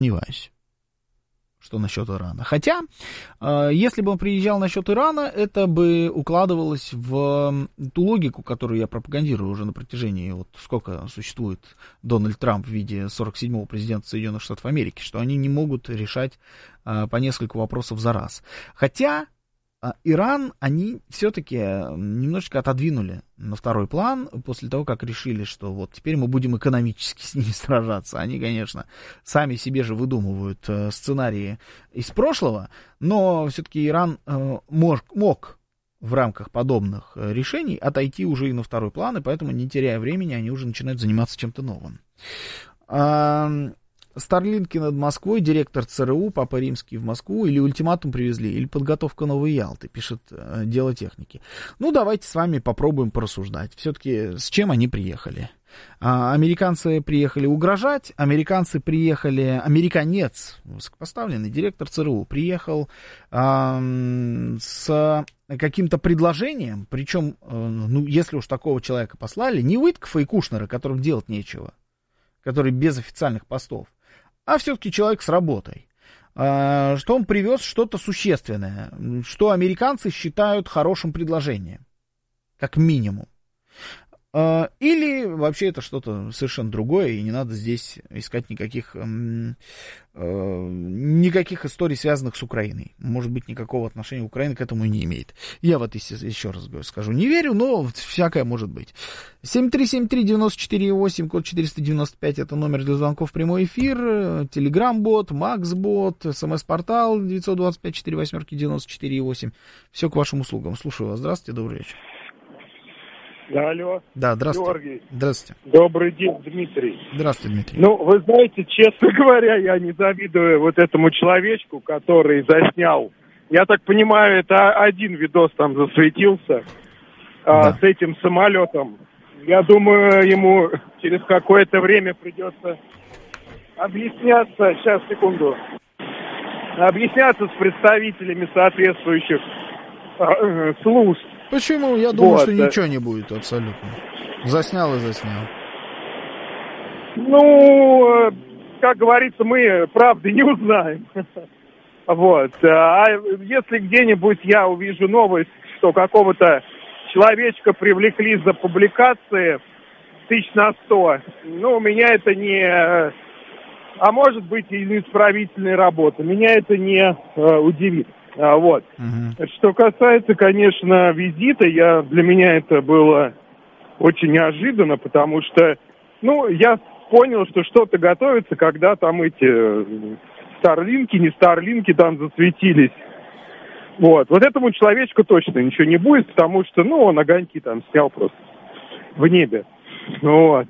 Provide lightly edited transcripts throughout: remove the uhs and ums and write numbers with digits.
сомневаюсь, что насчет Ирана. Хотя, если бы он приезжал насчет Ирана, это бы укладывалось в ту логику, которую я пропагандирую уже на протяжении, вот сколько существует Дональд Трамп в виде 47-го президента Соединенных Штатов Америки, что они не могут решать по несколько вопросов за раз. Хотя Иран они все-таки немножечко отодвинули на второй план после того, как решили, что вот теперь мы будем экономически с ними сражаться. Они, конечно, сами себе же выдумывают сценарии из прошлого, но все-таки Иран мог в рамках подобных решений отойти уже и на второй план, и поэтому, не теряя времени, они уже начинают заниматься чем-то новым. Старлинки над Москвой, директор ЦРУ, Папа Римский в Москву, или ультиматум привезли, или подготовка новой Ялты, пишет Дело техники. Ну, давайте с вами попробуем порассуждать. Все-таки с чем они приехали? Американцы приехали угрожать, американец, высокопоставленный директор ЦРУ, приехал с каким-то предложением, причем, ну, если уж такого человека послали, не Уиткофа и Кушнера, которым делать нечего, который без официальных постов, а все-таки человек с работой, что он привез что-то существенное, что американцы считают хорошим предложением, как минимум. Или вообще это что-то совершенно другое, и не надо здесь искать никаких историй, связанных с Украиной. Может быть, никакого отношения Украина к этому и не имеет. Я вот еще раз скажу, не верю, но всякое может быть. 7373948, код 495, это номер для звонков в прямой эфир, Телеграм-бот, Макс-бот, СМС-портал 925-48-94-8. Все к вашим услугам. Слушаю вас. Здравствуйте, добрый вечер. Алло. Да, здравствуйте. Георгий. Здравствуйте. Добрый день, Дмитрий. Здравствуйте, Дмитрий. Ну, вы знаете, честно говоря, я не завидую вот этому человечку, который заснял. Я так понимаю, это один видос там засветился с этим самолетом. Я думаю, ему через какое-то время придется объясняться. Сейчас, секунду. Объясняться с представителями соответствующих служб. Почему? Я думаю, что ничего не будет абсолютно. Заснял и заснял. Ну, как говорится, мы правды не узнаем. Вот. А если где-нибудь я увижу новость, что какого-то человечка привлекли за публикации 100, ну, меня это не... А может быть, и исправительная работа. Меня это не удивит. Вот. Что касается, конечно, визита, для меня это было очень неожиданно, потому что, ну, я понял, что что-то готовится, когда там эти старлинки, не старлинки там засветились. Вот этому человечку точно ничего не будет, потому что, ну, он огоньки там снял просто в небе. Вот.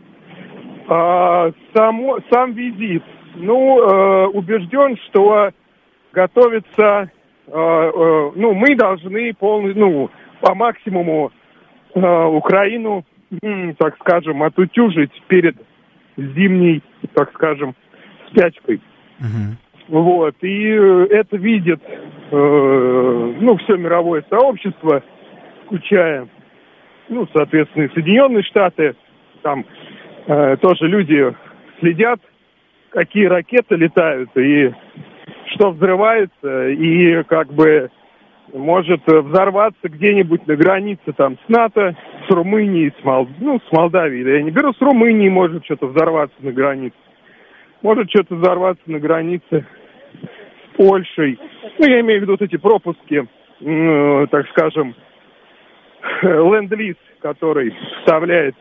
Сам визит, ну, убежден, что готовится, ну, мы должны по максимуму Украину, так скажем, отутюжить перед зимней, так скажем, спячкой. Вот, и это видит, ну, все мировое сообщество, включая, ну, соответственно, и Соединенные Штаты, там тоже люди следят, какие ракеты летают и что взрывается, и как бы может взорваться где-нибудь на границе там с НАТО, с Румынией, с Молдавией. Я не беру, с Румынией может что-то взорваться на границе. Может что-то взорваться на границе с Польшей. Ну, я имею в виду вот эти пропуски, так скажем, ленд-лиз, который вставляет,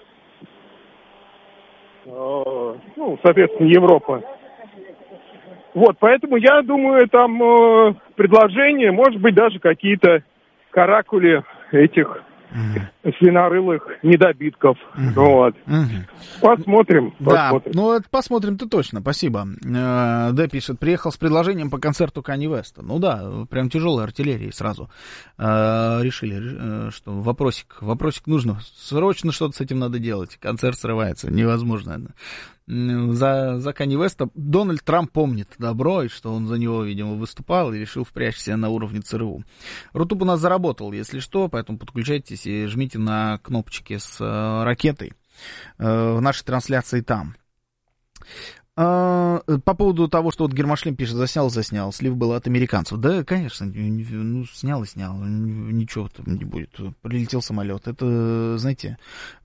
ну, соответственно, Европа. Вот, поэтому я думаю, там предложения, может быть, даже какие-то каракули этих свинорылых недобитков. Вот. Посмотрим. Да, ну это посмотрим-то точно, спасибо. Д пишет, приехал с предложением по концерту Канье Уэста. Ну да, прям тяжелой артиллерии сразу. Решили, что вопросик нужно, срочно что-то с этим надо делать. Концерт срывается, невозможно. За Канье Уэста Дональд Трамп помнит добро, и что он за него, видимо, выступал и решил впрячься на уровне ЦРУ. Рутуб у нас заработал, если что, поэтому подключайтесь и жмите на кнопочки с ракетой в нашей трансляции там. По поводу того, что вот Гермошлем пишет, заснял, слив был от американцев. Да, конечно, ну, снял и снял, ничего там не будет. Прилетел самолет. Это, знаете,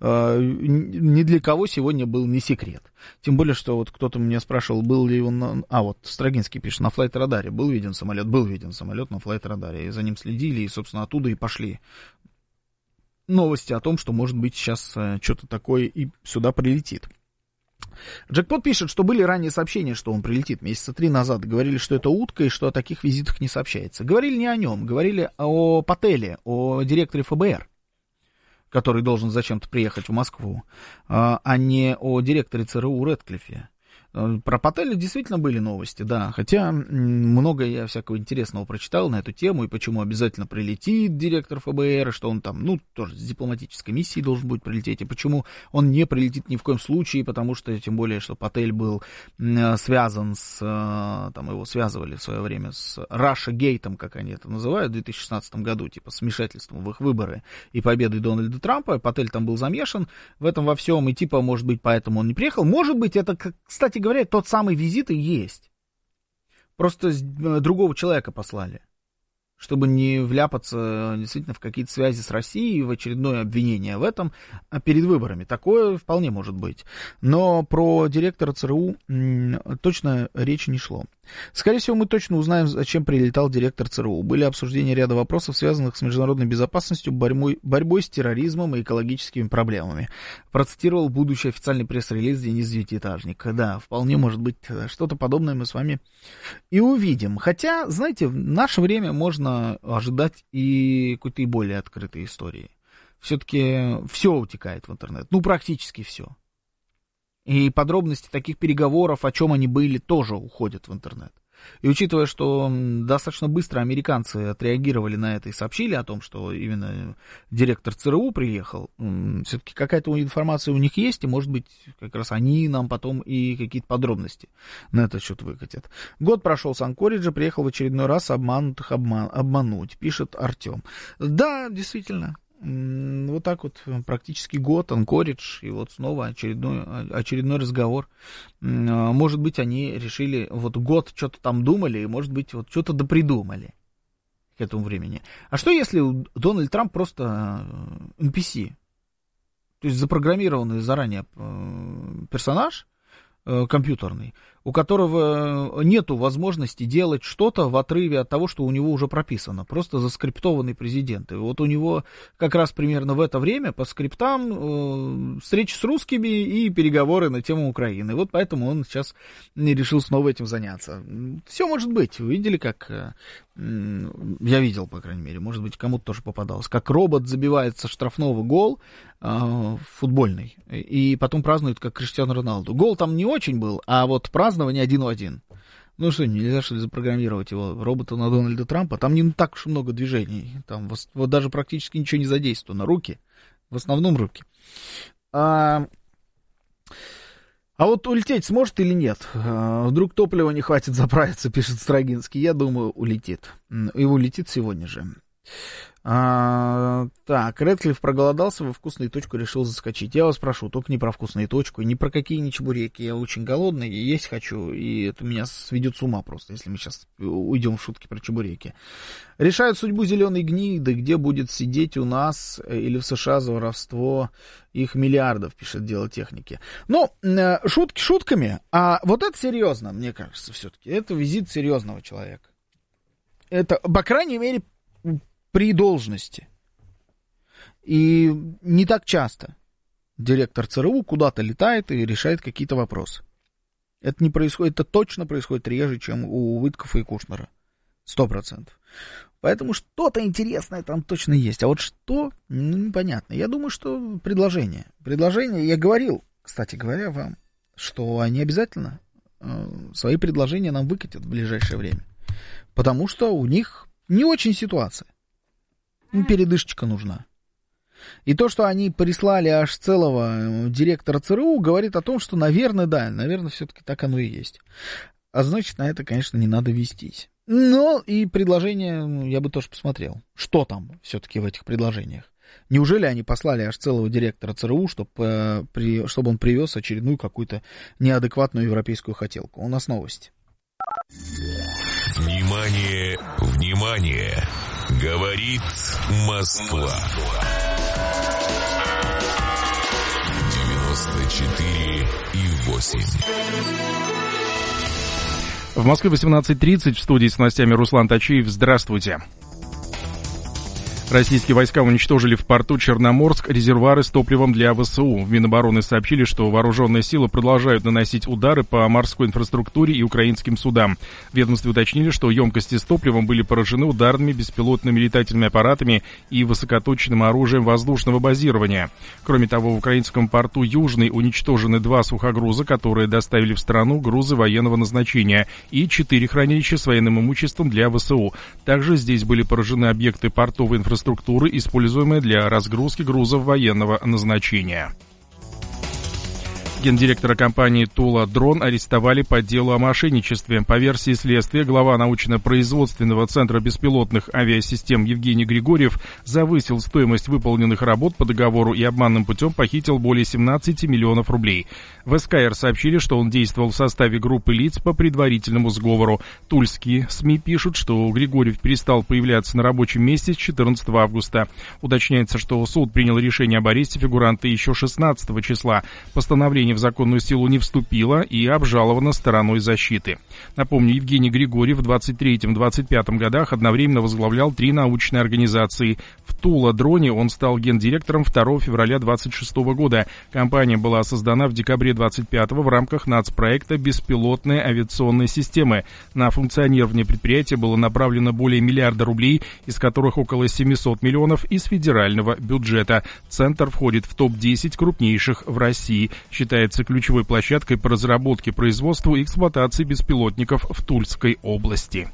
ни для кого сегодня был не секрет. Тем более, что вот кто-то меня спрашивал, был ли он... вот Строгинский пишет, на флайт-радаре был виден самолет на флайт-радаре. И за ним следили, и, собственно, оттуда и пошли новости о том, что, может быть, сейчас что-то такое и сюда прилетит. Джекпот пишет, что были ранее сообщения, что он прилетит месяца 3 назад. Говорили, что это утка и что о таких визитах не сообщается. Говорили не о нем, говорили о Пателе, о директоре ФБР, который должен зачем-то приехать в Москву, а не о директоре ЦРУ Рэдклиффе. Про Пателя действительно были новости, да, хотя много я всякого интересного прочитал на эту тему, и почему обязательно прилетит директор ФБР, и что он там, ну, тоже с дипломатической миссией должен будет прилететь, и почему он не прилетит ни в коем случае, потому что, тем более, что Патель был связан с, там его связывали в свое время с Russia-гейтом, как они это называют, в 2016 году, типа с вмешательством в их выборы и победой Дональда Трампа. Патель там был замешан в этом во всем, и типа, может быть, поэтому он не приехал. Может быть, это, кстати говоря, тот самый визит и есть. Просто другого человека послали, чтобы не вляпаться действительно в какие-то связи с Россией, в очередное обвинение в этом перед выборами. Такое вполне может быть. Но про директора ЦРУ точно речи не шло. Скорее всего, мы точно узнаем, зачем прилетал директор ЦРУ. Были обсуждения ряда вопросов, связанных с международной безопасностью, борьбой с терроризмом и экологическими проблемами. Процитировал будущий официальный пресс-релиз Денис Девятиэтажник. Да, вполне может быть, что-то подобное мы с вами и увидим. Хотя, знаете, в наше время можно ожидать и какой-то и более открытой истории. Все-таки все утекает в интернет. Ну, практически все. И подробности таких переговоров, о чем они были, тоже уходят в интернет. И учитывая, что достаточно быстро американцы отреагировали на это и сообщили о том, что именно директор ЦРУ приехал, все-таки какая-то информация у них есть, и, может быть, как раз они нам потом и какие-то подробности на этот счет выкатят. Год прошел с Анкориджа, приехал в очередной раз обманутых обмануть, пишет Артем. Да, действительно. Вот так вот практически год, Анкоридж, и вот снова очередной разговор. Может быть, они решили, вот год что-то там думали, и, может быть, вот что-то допридумали к этому времени. А что, если Дональд Трамп просто NPC? То есть запрограммированный заранее персонаж компьютерный, у которого нету возможности делать что-то в отрыве от того, что у него уже прописано. Просто заскриптованный президент. И вот у него как раз примерно в это время по скриптам встречи с русскими и переговоры на тему Украины. Вот поэтому он сейчас не решил снова этим заняться. Все может быть. Вы видели, как... Я видел, по крайней мере. Может быть, кому-то тоже попадалось. Как робот забивает со штрафного гол футбольный. И потом празднует, как Криштиану Роналду. Гол там не очень был, а вот празднование 1 в 1. Ну что, нельзя, что ли, запрограммировать его, робота на Дональда Трампа? Там не так уж много движений. Там вот даже практически ничего не задействовано. Руки. В основном руки. А вот улететь сможет или нет? Вдруг топлива не хватит заправиться, пишет Строгинский. Я думаю, улетит. И улетит сегодня же. Так, Рэдклифф проголодался, во вкусную точку решил заскочить. Я вас прошу, только не про вкусную точку, ни про какие ни чебуреки. Я очень голодный, и есть хочу, и это меня сведет с ума просто, если мы сейчас уйдем в шутки про чебуреки. Решают судьбу зеленой гниды, где будет сидеть у нас или в США за воровство их миллиардов, пишет Дело техники. Ну, шутки шутками, а вот это серьезно, мне кажется, все-таки. Это визит серьезного человека. Это, по крайней мере, при должности. И не так часто директор ЦРУ куда-то летает и решает какие-то вопросы. Это не происходит, это точно происходит реже, чем у Уиткофа и Кушнера. 100%. Поэтому что-то интересное там точно есть. А вот что, непонятно. Я думаю, что предложение. Предложение, я говорил, кстати говоря, вам, что они обязательно свои предложения нам выкатят в ближайшее время. Потому что у них не очень ситуация. Им передышечка нужна. И то, что они прислали аж целого директора ЦРУ, говорит о том, что, наверное, да, наверное, все-таки так оно и есть. А значит, на это, конечно, не надо вестись. Но и предложение я бы тоже посмотрел. Что там все-таки в этих предложениях? Неужели они послали аж целого директора ЦРУ, чтобы он привез очередную какую-то неадекватную европейскую хотелку? У нас новости. Внимание, внимание! Говорит Москва. 94,8. В Москве 18:30, в студии с новостями Руслан Тачиев. Здравствуйте. Российские войска уничтожили в порту Черноморск резервуары с топливом для ВСУ. В Минобороны сообщили, что вооруженные силы продолжают наносить удары по морской инфраструктуре и украинским судам. В ведомстве уточнили, что емкости с топливом были поражены ударными беспилотными летательными аппаратами и высокоточным оружием воздушного базирования. Кроме того, в украинском порту Южный уничтожены 2 сухогруза, которые доставили в страну грузы военного назначения, и 4 хранилища с военным имуществом для ВСУ. Также здесь были поражены объекты портовой инфраструктуры, используемые для разгрузки грузов военного назначения. Гендиректора компании «Тула Дрон» арестовали по делу о мошенничестве. По версии следствия, глава научно-производственного центра беспилотных авиасистем Евгений Григорьев завысил стоимость выполненных работ по договору и обманным путем похитил более 17 миллионов рублей. В СКР сообщили, что он действовал в составе группы лиц по предварительному сговору. Тульские СМИ пишут, что Григорьев перестал появляться на рабочем месте с 14 августа. Уточняется, что суд принял решение об аресте фигуранта еще 16 числа. Постановление в законную силу не вступило и обжаловано стороной защиты. Напомню, Евгений Григорьев в 23-25 годах одновременно возглавлял 3 научные организации. В Тула-Дроне он стал гендиректором 2 февраля 26 года. Компания была создана в декабре 25 в рамках нацпроекта «Беспилотные авиационные системы». На функционирование предприятия было направлено более миллиарда рублей, из которых около 700 миллионов из федерального бюджета. Центр входит в топ-10 крупнейших в России. Считается ключевой площадкой по разработке, производству и эксплуатации беспилотников в Тульской области.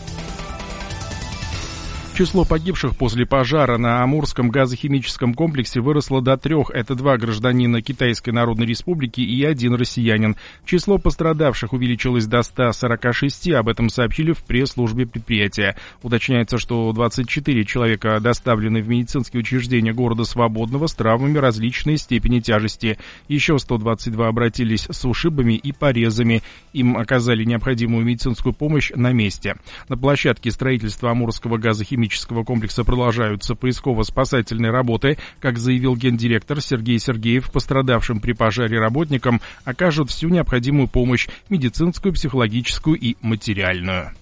Число погибших после пожара на Амурском газохимическом комплексе выросло до 3. Это 2 гражданина Китайской Народной Республики и 1 россиянин. Число пострадавших увеличилось до 146, об этом сообщили в пресс-службе предприятия. Уточняется, что 24 человека доставлены в медицинские учреждения города Свободного с травмами различной степени тяжести. Еще 122 обратились с ушибами и порезами. Им оказали необходимую медицинскую помощь на месте. На площадке строительства Амурского газохимического комплекса продолжаются поисково-спасательные работы. Как заявил гендиректор Сергей Сергеев, пострадавшим при пожаре работникам окажут всю необходимую помощь – медицинскую, психологическую и материальную.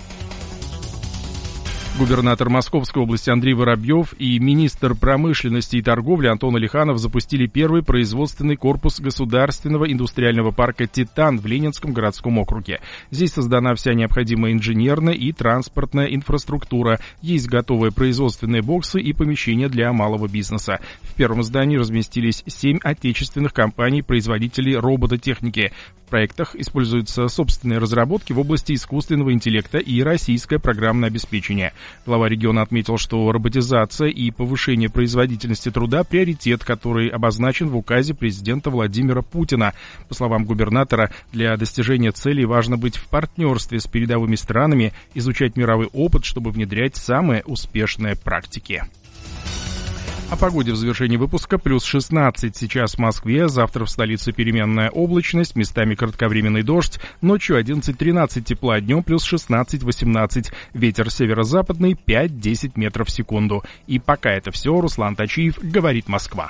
Губернатор Московской области Андрей Воробьев и министр промышленности и торговли Антон Алиханов запустили первый производственный корпус государственного индустриального парка «Титан» в Ленинском городском округе. Здесь создана вся необходимая инженерная и транспортная инфраструктура. Есть готовые производственные боксы и помещения для малого бизнеса. В первом здании разместились 7 отечественных компаний-производителей робототехники. В проектах используются собственные разработки в области искусственного интеллекта и российское программное обеспечение. Глава региона отметил, что роботизация и повышение производительности труда – приоритет, который обозначен в указе президента Владимира Путина. По словам губернатора, для достижения целей важно быть в партнерстве с передовыми странами, изучать мировой опыт, чтобы внедрять самые успешные практики. О погоде в завершении выпуска. Плюс 16 сейчас в Москве, завтра в столице переменная облачность, местами кратковременный дождь, ночью 11-13 тепла, днем плюс 16-18, ветер северо-западный 5-10 метров в секунду. И пока это все, Руслан Тачиев, говорит Москва.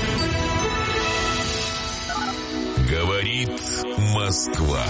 Говорит Москва.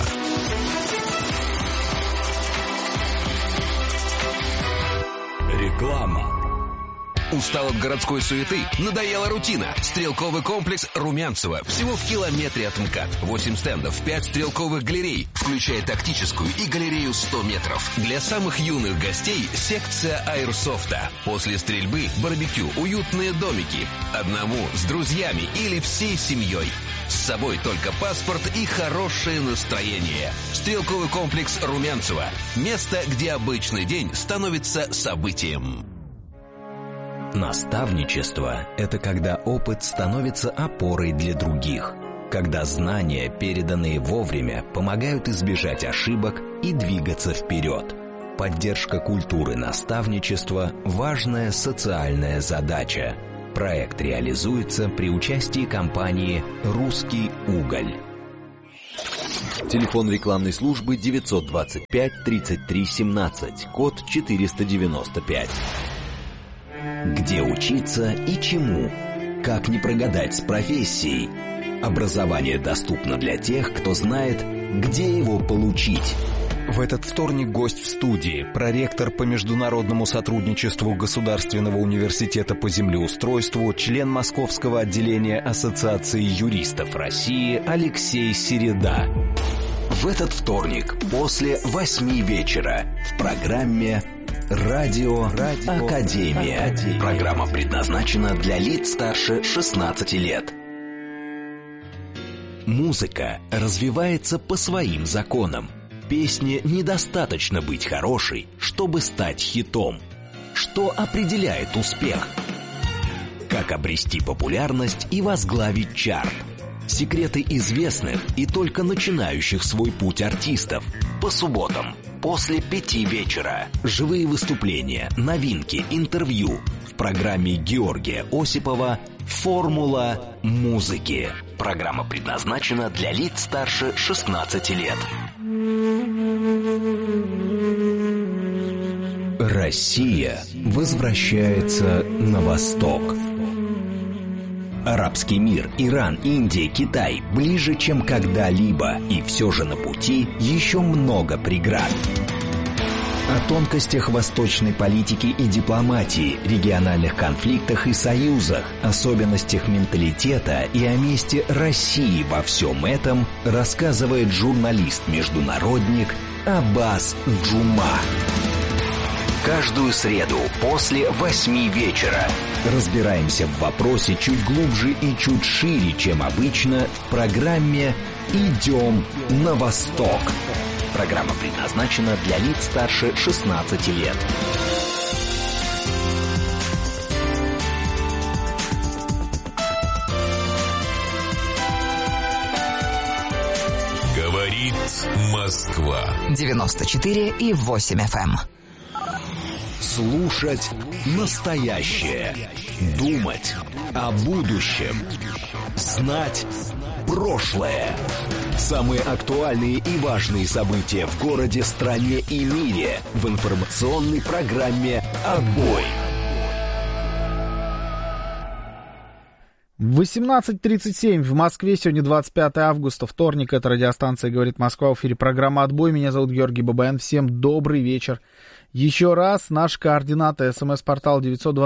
Реклама. Устал от городской суеты? Надоела рутина? Стрелковый комплекс Румянцево. Всего в километре от МКАД. 8 стендов, 5 стрелковых галерей, включая тактическую и галерею 100 метров. Для самых юных гостей секция аэрсофта. После стрельбы барбекю, уютные домики. Одному, с друзьями или всей семьей. С собой только паспорт и хорошее настроение. Стрелковый комплекс Румянцево. Место, где обычный день становится событием. Наставничество – это когда опыт становится опорой для других, когда знания, переданные вовремя, помогают избежать ошибок и двигаться вперед. Поддержка культуры наставничества – важная социальная задача. Проект реализуется при участии компании «Русский уголь». Телефон рекламной службы 925 33 17, код 495. Где учиться и чему? Как не прогадать с профессией? Образование доступно для тех, кто знает, где его получить. В этот вторник гость в студии, проректор по международному сотрудничеству Государственного университета по землеустройству, член Московского отделения Ассоциации юристов России Алексей Середа. В этот вторник после 8 вечера в программе «Радио Академия». Программа предназначена для лиц старше 16 лет. Музыка развивается по своим законам. Песне недостаточно быть хорошей, чтобы стать хитом. Что определяет успех? Как обрести популярность и возглавить чарт? Секреты известных и только начинающих свой путь артистов. По субботам после 5 вечера. Живые выступления, новинки, интервью. В программе Георгия Осипова «Формула музыки». Программа предназначена для лиц старше 16 лет. Россия возвращается на восток. Арабский мир, Иран, Индия, Китай ближе, чем когда-либо, и все же на пути еще много преград. О тонкостях восточной политики и дипломатии, региональных конфликтах и союзах, особенностях менталитета и о месте России во всем этом рассказывает журналист-международник Аббас Джума. Каждую среду после 8 вечера разбираемся в вопросе чуть глубже и чуть шире, чем обычно, в программе «Идем на восток». Программа предназначена для лиц старше 16 лет. Говорит Москва. 94,8 FM. Слушать настоящее. Думать о будущем. Знать прошлое. Самые актуальные и важные события в городе, стране и мире в информационной программе «Отбой». 18:37 в Москве, сегодня 25 августа, вторник, это радиостанция «Говорит Москва», в эфире программа «Отбой», меня зовут Георгий Бабаян, всем добрый вечер. Еще раз, наши координаты: СМС-портал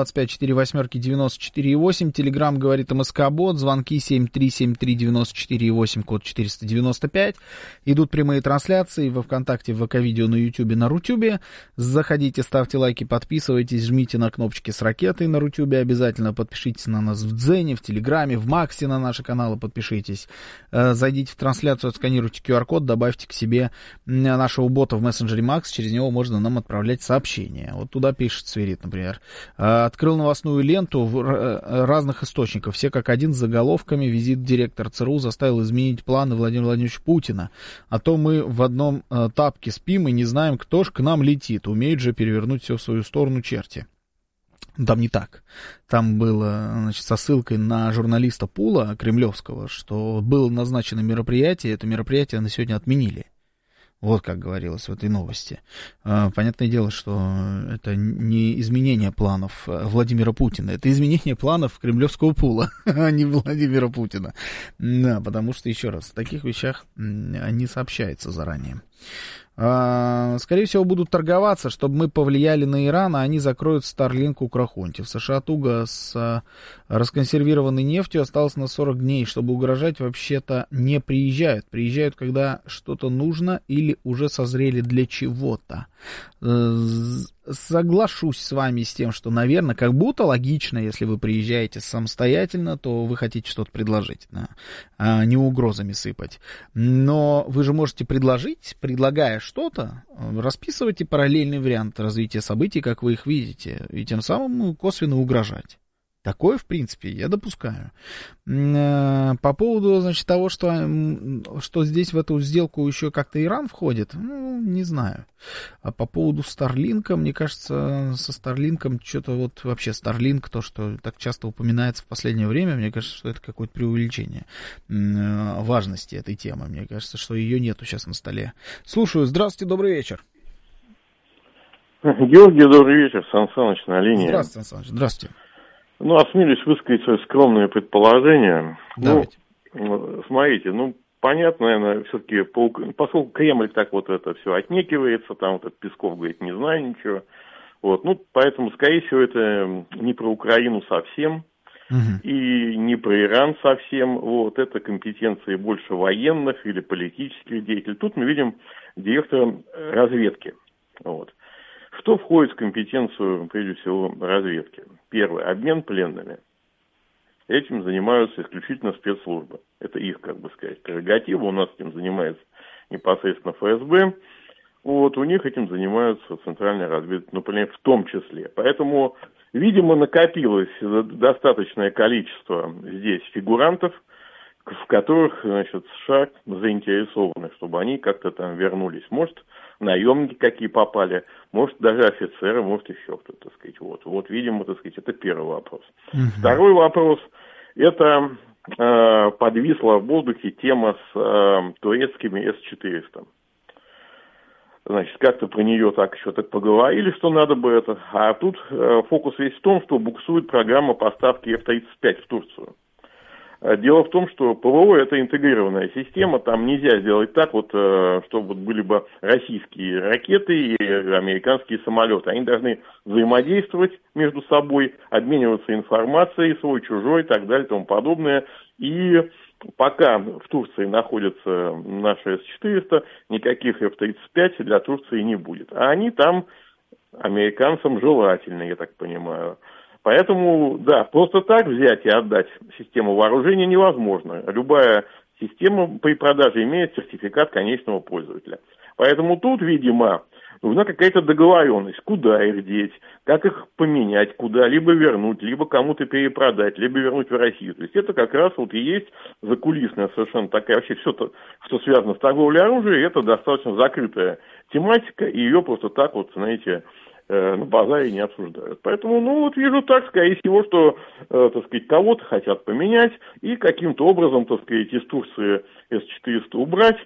925-48-94-8, Телеграм «Говорит МСК-бот», звонки 7373-94-8, код 495, идут прямые трансляции во ВКонтакте, в ВК-видео, на Ютубе, на Рутюбе. Заходите, ставьте лайки, подписывайтесь, жмите на кнопочки с ракетой на Рутюбе, обязательно подпишитесь на нас в Дзене, в Телеграме, в Максе на наши каналы подпишитесь. Зайдите в трансляцию, отсканируйте QR-код, добавьте к себе нашего бота в мессенджере Макс, через него можно нам отправлять сообщения. Вот туда пишет Сверид, например. Открыл новостную ленту разных источников. Все как один с заголовками: визит директора ЦРУ заставил изменить планы Владимира Владимировича Путина. А то мы в одном тапке спим и не знаем, кто ж к нам летит. Умеют же перевернуть все в свою сторону черти. Там не так. Там было, значит, со ссылкой на журналиста Пула кремлевского, что было назначено мероприятие, это мероприятие на сегодня отменили. Вот как говорилось в этой новости. Понятное дело, что это не изменение планов Владимира Путина, это изменение планов кремлевского Пула, а не Владимира Путина. Да, потому что, еще раз, в таких вещах не сообщается заранее. Скорее всего, будут торговаться, чтобы мы повлияли на Иран, а они закроют Starlink у Крахонти. В США туго с расконсервированной нефтью осталось на 40 дней. Чтобы угрожать, вообще-то не приезжают. Приезжают, когда что-то нужно или уже созрели для чего-то. Соглашусь с вами с тем, что, наверное, как будто логично, если вы приезжаете самостоятельно, то вы хотите что-то предложить, да, а не угрозами сыпать. Но вы же можете предложить, предлагая что-то, расписывайте параллельный вариант развития событий, как вы их видите, и тем самым косвенно угрожать. Такое, в принципе, я допускаю. По поводу, значит, того, что здесь в эту сделку еще как-то Иран входит, ну, не знаю. А по поводу Старлинка, мне кажется, со Старлинком что-то вот вообще Старлинк, то, что так часто упоминается в последнее время, мне кажется, что это какое-то преувеличение важности этой темы. Мне кажется, что ее нету сейчас на столе. Слушаю. Здравствуйте, добрый вечер. Георгий, добрый вечер. Сан Саныч на линии. Здравствуйте, Сан Саныч. Здравствуйте. Ну, осмелюсь высказать свое скромное предположение. Давайте. Ну, смотрите, понятно, наверное, все-таки, поскольку Кремль так вот это все отнекивается, там вот этот Песков говорит, не знаю ничего, вот, поэтому, скорее всего, это не про Украину совсем, и не про Иран совсем, вот, это компетенции больше военных или политических деятелей. Тут мы видим директора разведки, вот. Что входит в компетенцию, прежде всего, разведки? Первое. Обмен пленными. Этим занимаются исключительно спецслужбы. Это их, как бы сказать, прерогатива. У нас этим занимается непосредственно ФСБ. Вот, у них этим занимаются центральные разведывательные управления в том числе. Поэтому, видимо, накопилось достаточное количество здесь фигурантов, в которых, значит, США заинтересованы, чтобы они как-то там вернулись. Может, наемники какие попали, может, даже офицеры, может, еще кто-то, так сказать. Вот, видимо, так сказать, это первый вопрос. Второй вопрос, это подвисла в воздухе тема с турецкими С-400. Значит, как-то про нее так еще так поговорили, что надо бы это. А тут фокус весь в том, что буксует программа поставки F-35 в Турцию. Дело в том, что ПВО – это интегрированная система, там нельзя сделать так, вот, чтобы вот были бы российские ракеты и американские самолеты. Они должны взаимодействовать между собой, обмениваться информацией, свой, чужой и так далее и тому подобное. И пока в Турции находятся наши С-400, никаких F-35 для Турции не будет. А они там американцам желательны, я так понимаю. Поэтому, да, просто так взять и отдать систему вооружения невозможно. Любая система при продаже имеет сертификат конечного пользователя. Поэтому тут, видимо, нужна какая-то договоренность, куда их деть, как их поменять, куда, либо вернуть, либо кому-то перепродать, либо вернуть в Россию. То есть это как раз вот и есть закулисная совершенно такая, вообще все, что связано с торговлей оружием, это достаточно закрытая тематика, и ее просто так вот, знаете, на базаре не обсуждают. Поэтому, вижу так, скорее всего, что, так сказать, кого-то хотят поменять и каким-то образом, так сказать, из Турции С-400 убрать,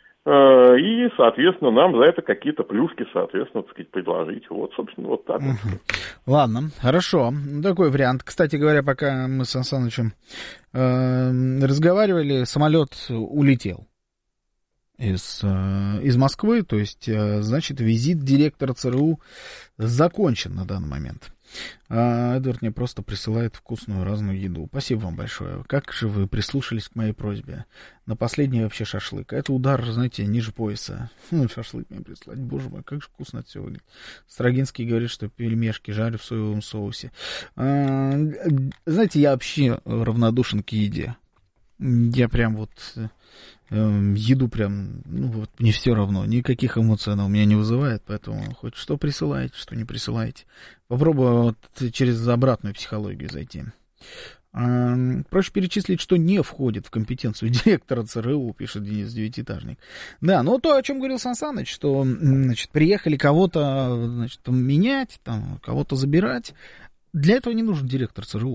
и, соответственно, нам за это какие-то плюшки, соответственно, так сказать, предложить. Вот, собственно, вот так. Ладно, хорошо. Такой вариант. Кстати говоря, пока мы с Сан Санычем разговаривали, самолет улетел из Москвы, то есть, значит, визит директора ЦРУ закончен на данный момент. Эдвард мне просто присылает вкусную разную еду. Спасибо вам большое. Как же вы прислушались к моей просьбе? На последний вообще шашлык. Это удар, знаете, ниже пояса. Шашлык мне прислать. Боже мой, как же вкусно это все выглядит. Строгинский говорит, что пельмешки жарю в соевом соусе. Знаете, я вообще равнодушен к еде. Я прям вот еду прям, мне все равно, никаких эмоций она у меня не вызывает, поэтому хоть что присылаете, что не присылаете. Попробую через обратную психологию зайти. Проще перечислить, что не входит в компетенцию директора ЦРУ, пишет Денис Девятиэтажник. Да, то, о чем говорил Сан Саныч, что, значит, приехали кого-то, значит, менять, там, кого-то забирать. Для этого не нужен директор ЦРУ.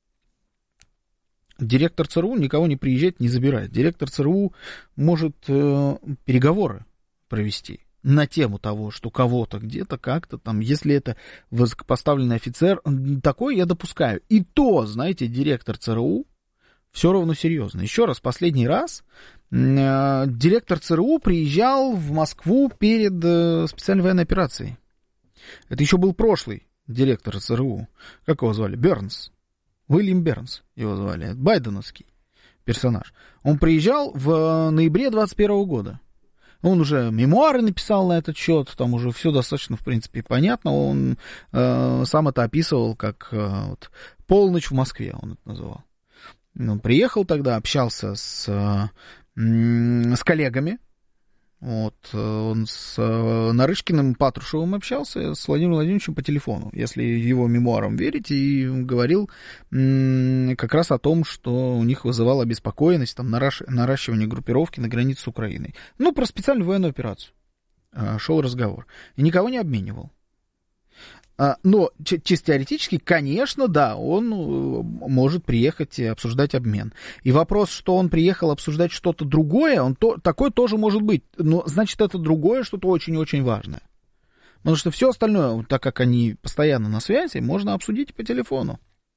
Директор ЦРУ никого не приезжает, не забирает. Директор ЦРУ может переговоры провести на тему того, что кого-то где-то как-то там, если это высокопоставленный офицер, такое я допускаю. И то, знаете, директор ЦРУ все равно серьезно. Еще раз, последний раз директор ЦРУ приезжал в Москву перед специальной военной операцией. Это еще был прошлый директор ЦРУ. Как его звали? Бернс. Уильям Бернс его звали, байденовский персонаж. Он приезжал в ноябре 2021 года. Он уже мемуары написал на этот счет, там уже все достаточно, в принципе, понятно. Он сам это описывал как полночь в Москве, он это называл. Он приехал тогда, общался с коллегами, Вот, он с Нарышкиным, Патрушевым общался, с Владимиром Владимировичем по телефону, если его мемуарам верить, и говорил как раз о том, что у них вызывало обеспокоенность, там, наращивание группировки на границе с Украиной. Ну, про специальную военную операцию шел разговор. И никого не обменивал. Но чисто теоретически, конечно, да, он может приехать и обсуждать обмен. И вопрос, что он приехал обсуждать что-то другое, такое тоже может быть. Но, значит, это другое что-то очень-очень важное. Потому что все остальное, так как они постоянно на связи, можно обсудить по телефону.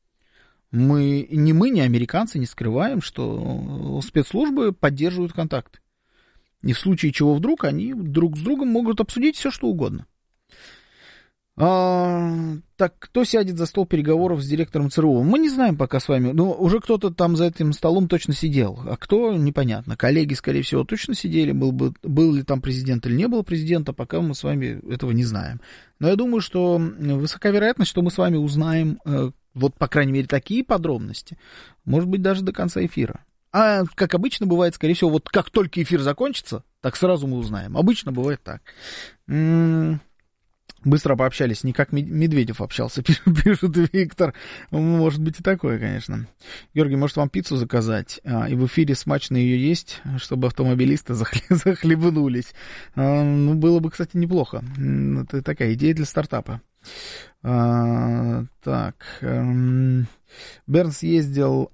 Ни американцы не скрываем, что спецслужбы поддерживают контакты. И в случае чего вдруг они друг с другом могут обсудить все, что угодно. Так, кто сядет за стол переговоров с директором ЦРУ? Мы не знаем пока с вами. Ну, уже кто-то там за этим столом точно сидел. А кто, непонятно. Коллеги, скорее всего, точно сидели. Был ли там президент или не был президента, пока мы с вами этого не знаем. Но я думаю, что высока вероятность, что мы с вами узнаем, вот, по крайней мере, такие подробности. Может быть, даже до конца эфира. А, как обычно бывает, скорее всего, вот как только эфир закончится, так сразу мы узнаем. Обычно бывает так. Быстро пообщались, не как Медведев общался, пишет Виктор. Может быть и такое, конечно. Георгий, может вам пиццу заказать? И в эфире смачно ее есть, чтобы автомобилисты захлебнулись. Ну, было бы, кстати, неплохо. Это такая идея для стартапа. Так. Бернс ездил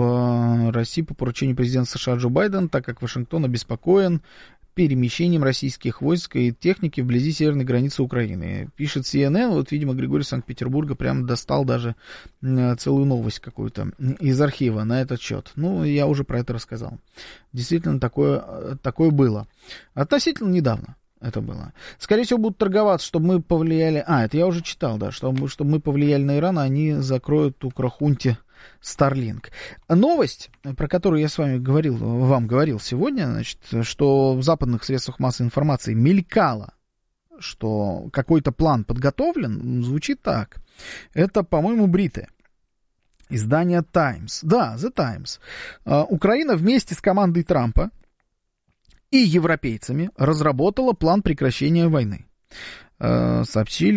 в Россию по поручению президента США Джо Байдена, так как Вашингтон обеспокоен перемещением российских войск и техники вблизи северной границы Украины. Пишет CNN, вот, видимо, Григорий Санкт-Петербурга прям достал даже целую новость какую-то из архива на этот счет. Ну, я уже про это рассказал. Действительно, такое было. Относительно недавно это было. Скорее всего, будут торговаться, чтобы мы повлияли... это я уже читал, да, чтобы мы повлияли на Иран, а они закроют Укрхунте Starlink. Новость, про которую я с вами вам говорил сегодня, значит, что в западных средствах массовой информации мелькало, что какой-то план подготовлен, звучит так. Это, по-моему, бритое. Издание Times. Да, The Times. Украина вместе с командой Трампа и европейцами разработала план прекращения войны. Сообщили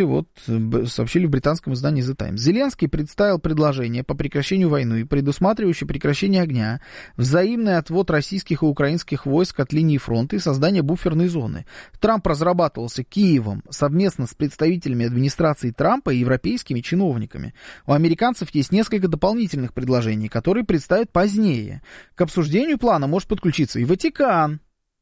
в британском издании The Times. Зеленский представил предложение по прекращению войны, предусматривающее прекращение огня, взаимный отвод российских и украинских войск от линии фронта и создание буферной зоны. Трамп разрабатывался Киевом совместно с представителями администрации Трампа и европейскими чиновниками. У американцев есть несколько дополнительных предложений, которые представят позднее. К обсуждению плана может подключиться и Ватикан.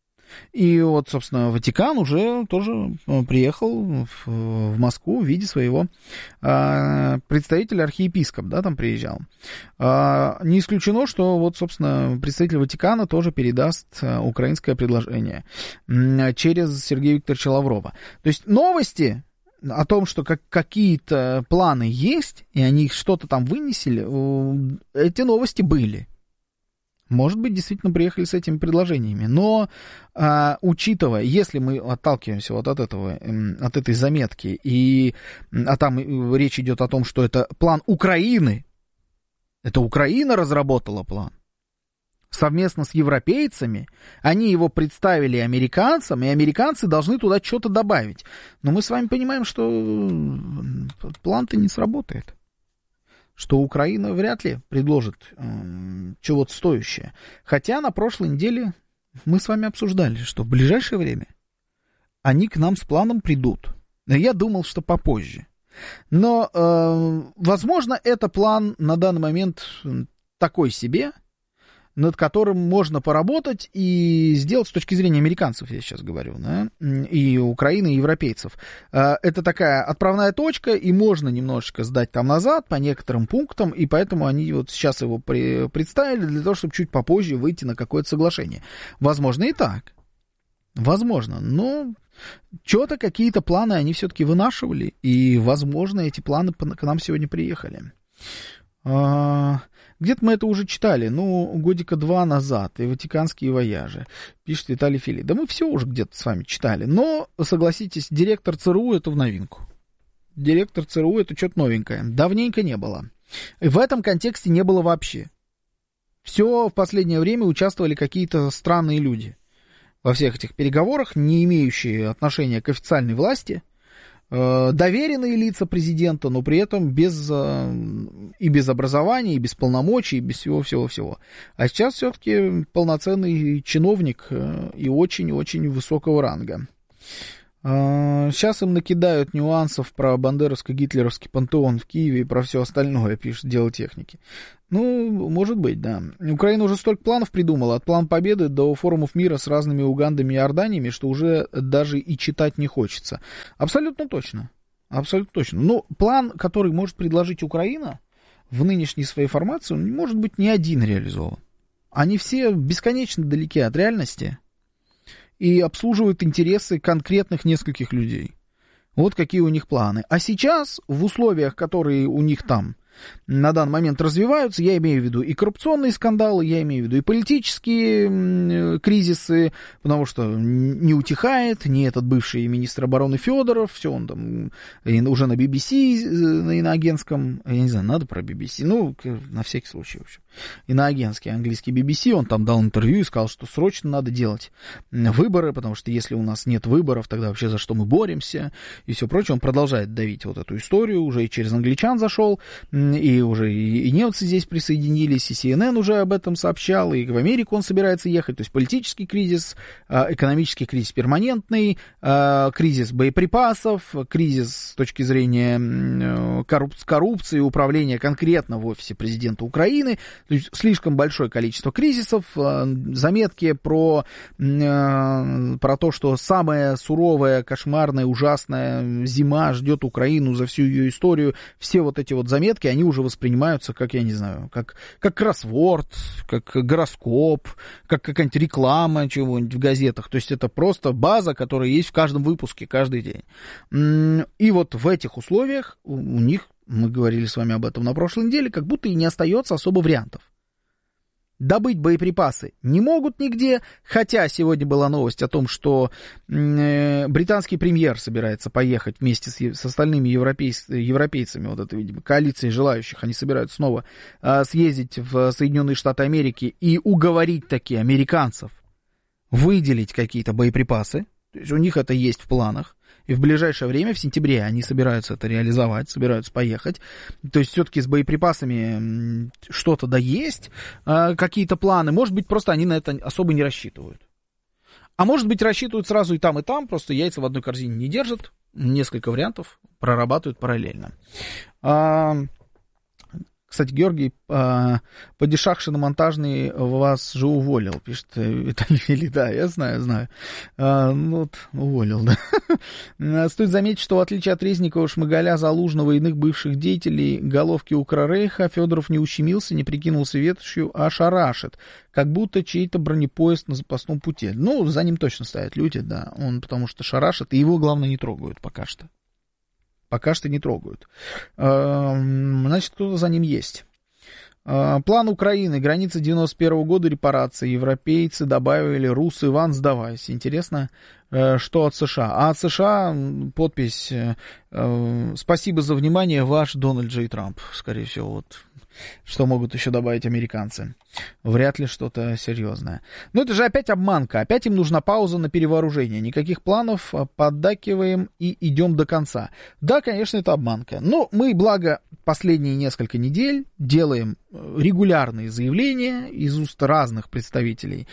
И вот, собственно, Ватикан уже тоже приехал в Москву в виде своего представителя, архиепископ, да, там приезжал. Не исключено, что вот, собственно, представитель Ватикана тоже передаст украинское предложение через Сергея Викторовича Лаврова. То есть новости о том, что какие-то планы есть, и они что-то там вынесли, эти новости были. Может быть, действительно приехали с этими предложениями. Но, учитывая, если мы отталкиваемся вот от этой заметки, а там речь идет о том, что это план Украины, это Украина разработала план, совместно с европейцами, они его представили американцам, и американцы должны туда что-то добавить. Но мы с вами понимаем, что план-то не сработает. Что Украина вряд ли предложит чего-то стоящее. Хотя на прошлой неделе мы с вами обсуждали, что в ближайшее время они к нам с планом придут. Я думал, что попозже. Но, возможно, это план на данный момент такой себе, над которым можно поработать и сделать с точки зрения американцев, я сейчас говорю, да, и Украины, и европейцев. Это такая отправная точка, и можно немножечко сдать там назад по некоторым пунктам, и поэтому они вот сейчас его представили для того, чтобы чуть попозже выйти на какое-то соглашение. Возможно, и так. Возможно, но что-то, какие-то планы они все-таки вынашивали, и, возможно, эти планы к нам сегодня приехали. Где-то мы это уже читали, годика 2 назад, и «Ватиканские вояжи», пишет Виталий Фили. Да мы все уже где-то с вами читали, но, согласитесь, директор ЦРУ — это в новинку. Директор ЦРУ — это что-то новенькое, давненько не было. И в этом контексте не было вообще. Все в последнее время участвовали какие-то странные люди. во всех этих переговорах, не имеющие отношения к официальной власти, доверенные лица президента, но при этом без образования, и без полномочий, и без всего-всего-всего. А сейчас все-таки полноценный чиновник и очень-очень высокого ранга. Сейчас им накидают нюансов про бандеровско-гитлеровский пантеон в Киеве и про все остальное, пишет Дело техники. Ну, может быть, да. Украина уже столько планов придумала, от плана победы до форумов мира с разными Угандами и Иорданиями, что уже даже и читать не хочется. Абсолютно точно. Абсолютно точно. Но план, который может предложить Украина в нынешней своей формации, он не может быть ни один реализован. Они все бесконечно далеки от реальности и обслуживают интересы конкретных нескольких людей. Вот какие у них планы. А сейчас, в условиях, которые у них там на данный момент развиваются, я имею в виду и коррупционные скандалы, я имею в виду и политические кризисы, потому что не утихает ни этот бывший министр обороны Федоров, все он там уже на BBC, на иноагентском, я не знаю, надо про BBC, ну, на всякий случай, в общем, иноагентский английский BBC, он там дал интервью и сказал, что срочно надо делать выборы, потому что если у нас нет выборов, тогда вообще за что мы боремся, и все прочее. Он продолжает давить вот эту историю, уже и через англичан зашел, и уже и немцы здесь присоединились, и CNN уже об этом сообщал, и в Америку он собирается ехать. То есть политический кризис, экономический кризис перманентный, кризис боеприпасов, кризис с точки зрения коррупции, управления конкретно в офисе президента Украины. То есть слишком большое количество кризисов, заметки про то, что самая суровая, кошмарная, ужасная зима ждет Украину за всю ее историю. Все вот эти вот заметки, они уже воспринимаются как, я не знаю, как кроссворд, как гороскоп, как какая-нибудь реклама чего-нибудь в газетах. То есть это просто база, которая есть в каждом выпуске, каждый день. И вот в этих условиях у них, мы говорили с вами об этом на прошлой неделе, как будто и не остается особо вариантов. Добыть боеприпасы не могут нигде, хотя сегодня была новость о том, что британский премьер собирается поехать вместе с остальными европейцами, вот это, видимо, коалицией желающих, они собираются снова съездить в Соединенные Штаты Америки и уговорить таки американцев выделить какие-то боеприпасы, то есть у них это есть в планах. И в ближайшее время, в сентябре, они собираются это реализовать, собираются поехать. То есть все-таки с боеприпасами что-то да есть, какие-то планы. Может быть, просто они на это особо не рассчитывают. А может быть, рассчитывают сразу и там, просто яйца в одной корзине не держат. Несколько вариантов прорабатывают параллельно. Кстати, Георгий, падишах шиномонтажный вас же уволил, пишет Виталий. Да, я знаю. Ну, вот, уволил, да. Стоит заметить, что в отличие от Резникова, Шмыгаля, Залужного и иных бывших деятелей головки Укррейха, Федоров не ущемился, не прикинулся ветошью, а шарашит, как будто чей-то бронепоезд на запасном пути. Ну, за ним точно стоят люди, да, он потому что шарашит, и его, главное, не трогают пока что. Пока что не трогают. Значит, кто-то за ним есть. План Украины. Граница 91 года, репарации. Европейцы добавили «Рус, Иван, сдавайся». Интересно, что от США. А от США подпись «Спасибо за внимание, ваш Дональд Джей Трамп». Скорее всего, вот что могут еще добавить американцы. Вряд ли что-то серьезное. Но это же опять обманка. Опять им нужна пауза на перевооружение. Никаких планов, поддакиваем и идем до конца. Да, конечно, это обманка. Но мы, благо, последние несколько недель делаем регулярные заявления из уст разных представителей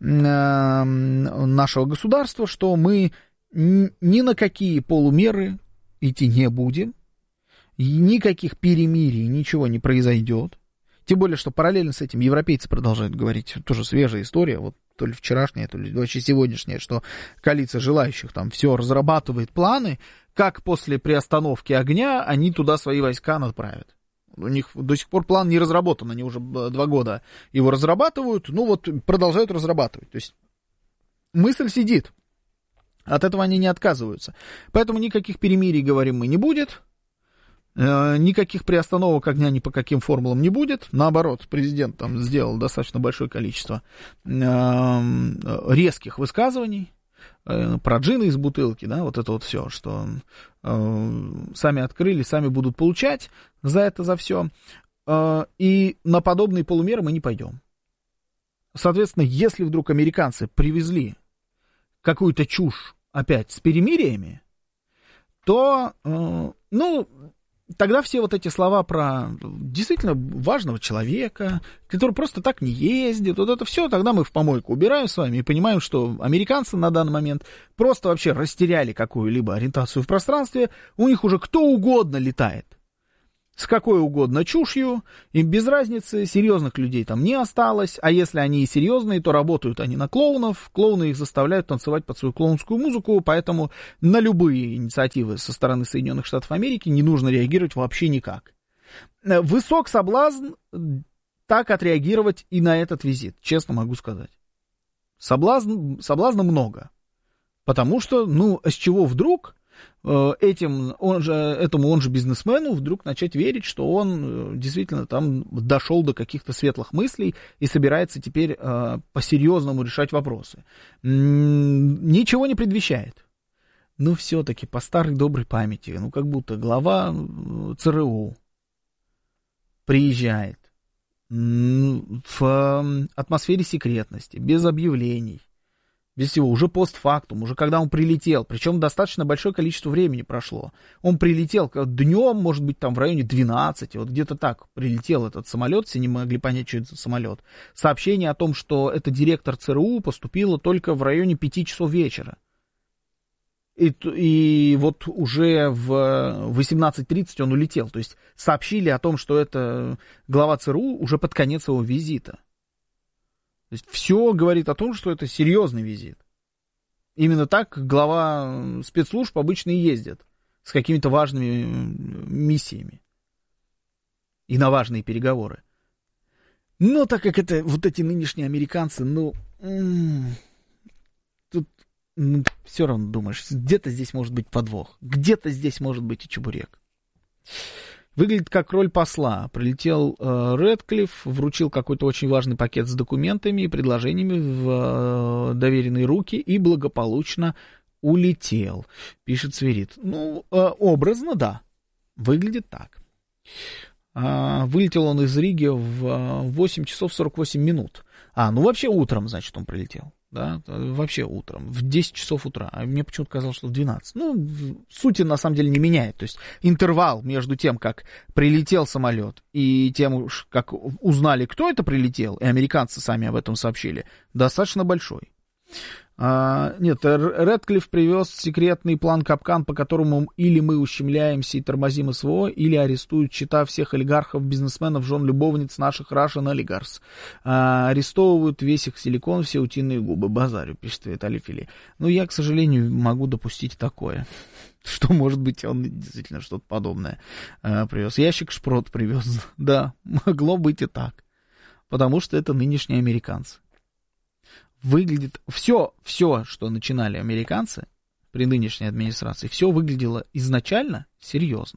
нашего государства, что мы ни на какие полумеры идти не будем. Никаких перемирий, ничего не произойдет. Тем более, что параллельно с этим европейцы продолжают говорить, тоже свежая история, вот то ли вчерашняя, то ли вообще сегодняшняя, что коалиция желающих там все разрабатывает планы, как после приостановки огня они туда свои войска направят. У них до сих пор план не разработан, они уже 2 года его разрабатывают, ну вот продолжают разрабатывать. То есть мысль сидит, от этого они не отказываются. Поэтому никаких перемирий, говорим мы, не будет. Никаких приостановок огня ни по каким формулам не будет. Наоборот, президент там сделал достаточно большое количество резких высказываний про джины из бутылки, да, вот это вот все, что сами открыли, сами будут получать за это, за все. И на подобные полумеры мы не пойдем. Соответственно, если вдруг американцы привезли какую-то чушь опять с перемириями, то, тогда все вот эти слова про действительно важного человека, который просто так не ездит, вот это все, тогда мы в помойку убираем с вами и понимаем, что американцы на данный момент просто вообще растеряли какую-либо ориентацию в пространстве, у них уже кто угодно летает. С какой угодно чушью, им без разницы, серьезных людей там не осталось, а если они и серьезные, то работают они на клоунов, клоуны их заставляют танцевать под свою клоунскую музыку, поэтому на любые инициативы со стороны Соединенных Штатов Америки не нужно реагировать вообще никак. Высок соблазн так отреагировать и на этот визит, честно могу сказать. Соблазна много, потому что, с чего вдруг... этому он же бизнесмену вдруг начать верить, что он действительно там дошел до каких-то светлых мыслей и собирается теперь по-серьезному решать вопросы. Ничего не предвещает. Но все-таки по старой доброй памяти, как будто глава ЦРУ приезжает в атмосфере секретности, без объявлений, без всего, уже постфактум, уже когда он прилетел, причем достаточно большое количество времени прошло. Он прилетел днем, может быть, там в районе 12, вот где-то так прилетел этот самолет, все не могли понять, что это за самолет. Сообщение о том, что это директор ЦРУ, поступило только в районе 5 часов вечера. И вот уже в 18:30 он улетел. То есть сообщили о том, что это глава ЦРУ уже под конец его визита. То есть все говорит о том, что это серьезный визит. Именно так глава спецслужб обычно и ездят. С какими-то важными миссиями. И на важные переговоры. Но так как это вот эти нынешние американцы, тут все равно думаешь, где-то здесь может быть подвох. Где-то здесь может быть и чебурек. Выглядит как роль посла. Прилетел Рэдклифф, вручил какой-то очень важный пакет с документами и предложениями в доверенные руки и благополучно улетел, пишет Сверид. Образно, да. Выглядит так. Вылетел он из Риги в 8 часов 48 минут. Вообще утром, значит, он прилетел. Да, вообще утром, в 10 часов утра. А мне почему-то казалось, что в 12. Сути на самом деле не меняет. То есть интервал между тем, как прилетел самолет, и тем, как узнали, кто это прилетел, и американцы сами об этом сообщили, достаточно большой. Нет, Рэдклифф привез секретный план-капкан, по которому или мы ущемляемся и тормозим СВО, или арестуют счета всех олигархов, бизнесменов, жен, любовниц наших Russian Oligarchs. Арестовывают весь их силикон, все утиные губы. Базарю, пишет Виталий Фили. Я, к сожалению, могу допустить такое. Что, может быть, он действительно что-то подобное привез. Ящик шпрот привез. Да, могло быть и так. Потому что это нынешние американцы. Выглядит все, что начинали американцы при нынешней администрации, все выглядело изначально серьезно.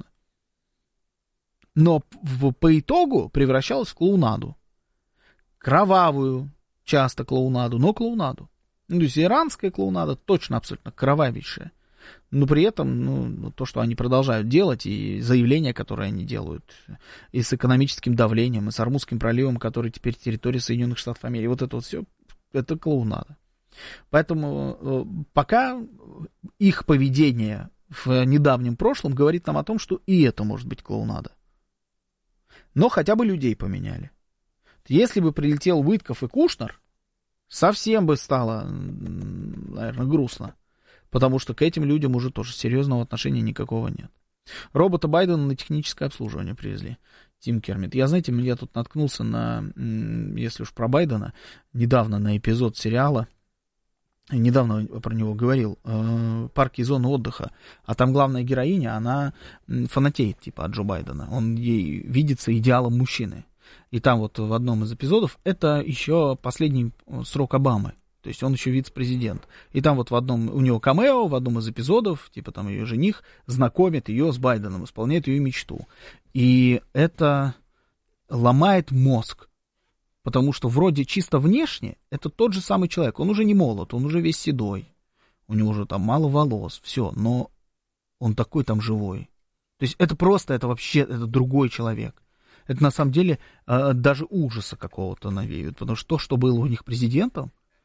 Но по итогу превращалось в клоунаду. Кровавую, часто клоунаду, но клоунаду. То есть иранская клоунада точно абсолютно кровавейшая. Но при этом, то, что они продолжают делать, и заявления, которые они делают, и с экономическим давлением, и с Ормузским проливом, который теперь территория Соединенных Штатов Америки, вот это вот все, это клоунада. Поэтому пока их поведение в недавнем прошлом говорит нам о том, что и это может быть клоунада. Но хотя бы людей поменяли. Если бы прилетел Уитков и Кушнер, совсем бы стало, наверное, грустно. Потому что к этим людям уже тоже серьезного отношения никакого нет. Робота Байдена на техническое обслуживание привезли. Тим Кермит. Я тут наткнулся на, если уж про Байдена, недавно на эпизод сериала, недавно про него говорил, «Парки и зоны отдыха», а там главная героиня, она фанатеет типа от Джо Байдена, он ей видится идеалом мужчины. И там вот в одном из эпизодов, это еще последний срок Обамы. То есть он еще вице-президент. И там вот у него камео, в одном из эпизодов, типа там ее жених знакомит ее с Байденом, исполняет ее мечту. И это ломает мозг. Потому что вроде чисто внешне это тот же самый человек. Он уже не молод, он уже весь седой. У него уже там мало волос, все. Но он такой там живой. То есть это вообще другой человек. Это на самом деле даже ужаса какого-то навеивает. Потому что то, что было у них президентом,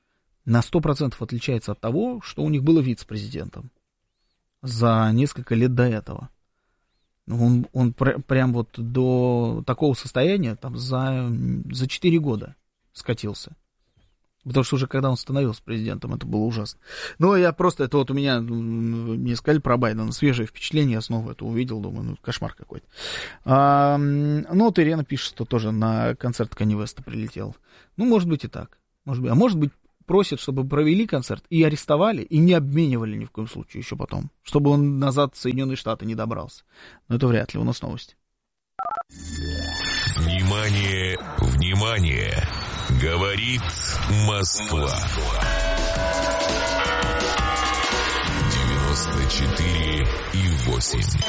на 100% отличается от того, что у них было вице-президентом за несколько лет до этого. Он прям вот до такого состояния там за 4 года скатился. Потому что уже когда он становился президентом, это было ужасно. Но я просто, это вот у меня, мне сказали про Байдена, свежее впечатление, я снова это увидел, думаю, кошмар какой-то. Ну, вот Ирена пишет, что тоже на концерт Канье Уэста прилетел. Может быть и так. Может быть, просят, чтобы провели концерт и арестовали, и не обменивали ни в коем случае еще потом, чтобы он назад в Соединенные Штаты не добрался. Но это вряд ли, у нас новости. Внимание, внимание! Говорит Москва. 94,8.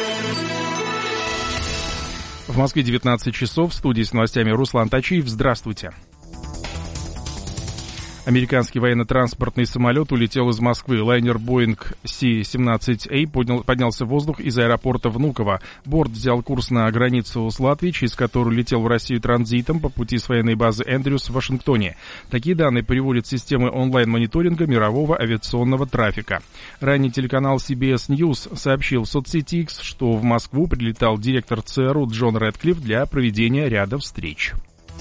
В Москве 19 часов. В студии с новостями Руслан Тачиев. Здравствуйте. Американский военно-транспортный самолет улетел из Москвы. Лайнер Boeing C-17A поднялся в воздух из аэропорта Внуково. Борт взял курс на границу с Латвией, через которую летел в Россию транзитом по пути с военной базы Эндрюс в Вашингтоне. Такие данные приводят системы онлайн-мониторинга мирового авиационного трафика. Ранее телеканал CBS News сообщил в соцсети X, что в Москву прилетал директор ЦРУ Джон Рэдклифф для проведения ряда встреч.